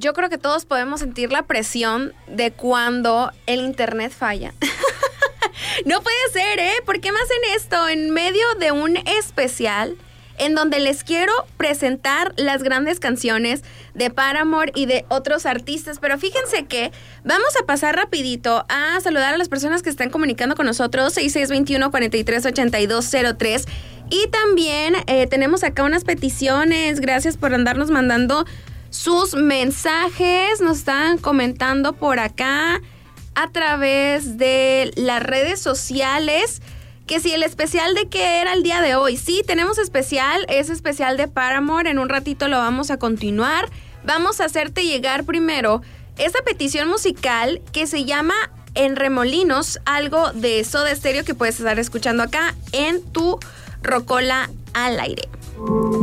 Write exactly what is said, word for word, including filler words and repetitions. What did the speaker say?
yo creo que todos podemos sentir la presión de cuando el internet falla. No puede ser, ¿eh? ¿Por qué me hacen esto en medio de un especial en donde les quiero presentar las grandes canciones de Paramore y de otros artistas? Pero fíjense que vamos a pasar rapidito a saludar a las personas que están comunicando con nosotros, seis seis dos uno, cuatro tres ocho dos cero tres. Y también eh, tenemos acá unas peticiones. Gracias por andarnos mandando sus mensajes. Nos están comentando por acá a través de las redes sociales que si el especial de qué era el día de hoy. Sí, tenemos especial, es especial de Paramore. En un ratito lo vamos a continuar. Vamos a hacerte llegar primero esa petición musical que se llama En Remolinos, algo de Soda Stereo que puedes estar escuchando acá en tu Rocola al Aire.